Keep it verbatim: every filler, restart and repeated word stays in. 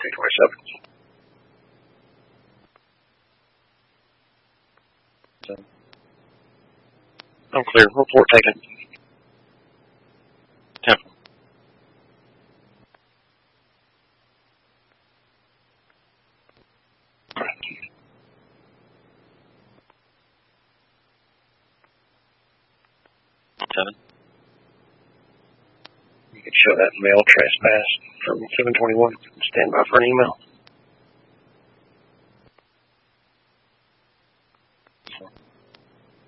two twenty-seven. Unclear. Report taken. Temple. Seven. You can show that mail trespass from seven twenty-one. Stand by for an email.